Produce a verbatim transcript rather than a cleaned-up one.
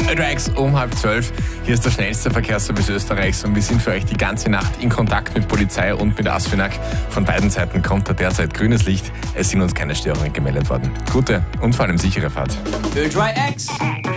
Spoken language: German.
Rex um halb zwölf. Hier ist der schnellste Verkehrsservice Österreichs und wir sind für euch die ganze Nacht in Kontakt mit Polizei und mit ASFINAG. Von beiden Seiten kommt da derzeit grünes Licht. Es sind uns keine Störungen gemeldet worden. Gute und vor allem sichere Fahrt. Ö drei X